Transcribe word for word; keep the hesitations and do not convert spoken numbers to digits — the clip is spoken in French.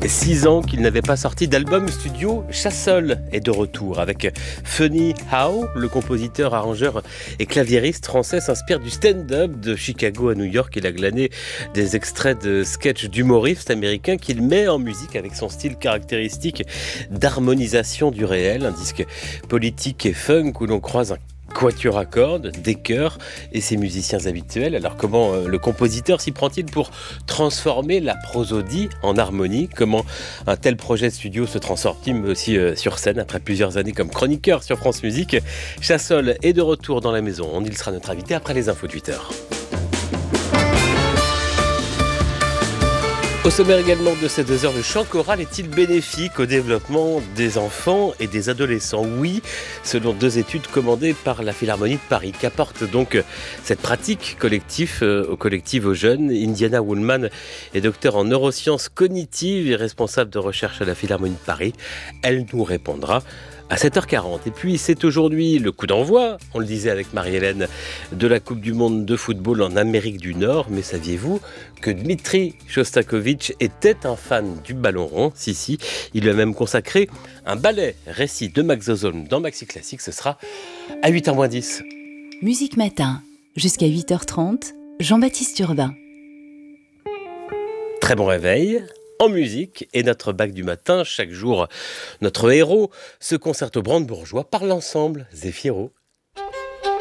Six ans qu'il n'avait pas sorti d'album studio, Chassol est de retour avec Funny How. Le compositeur, arrangeur et claviériste français s'inspire du stand-up de Chicago à New York. Il a glané des extraits de sketchs d'humoristes américains qu'il met en musique avec son style caractéristique d'harmonisation du réel. Un disque politique et funk où l'on croise un quatuor à cordes, des chœurs et ses musiciens habituels. Alors comment euh, le compositeur s'y prend-il pour transformer la prosodie en harmonie? Comment un tel projet de studio se transforme-t-il aussi euh, sur scène après plusieurs années comme chroniqueur sur France Musique? Chassol est de retour dans la maison. Il sera notre invité après les infos de huit heures. Au sommaire également de ces deux heures, le chant choral est-il bénéfique au développement des enfants et des adolescents? Oui, selon deux études commandées par la Philharmonie de Paris. Qu'apporte donc cette pratique collective euh, au collectif aux jeunes? Indiana Woolman est docteur en neurosciences cognitives et responsable de recherche à la Philharmonie de Paris. Elle nous répondra à sept heures quarante. Et puis c'est aujourd'hui le coup d'envoi, on le disait avec Marie-Hélène, de la Coupe du Monde de football en Amérique du Nord. Mais saviez-vous que Dmitri Shostakovich était un fan du ballon rond? Si, si, il lui a même consacré un ballet récit de Max Zozolm dans Maxi Classique. Ce sera à huit heures moins dix. Musique Matin, jusqu'à huit heures trente, Jean-Baptiste Urbain. Très bon réveil en musique et notre bac du matin. Chaque jour, notre héros, ce concerto brandebourgeois par l'ensemble Zefiro.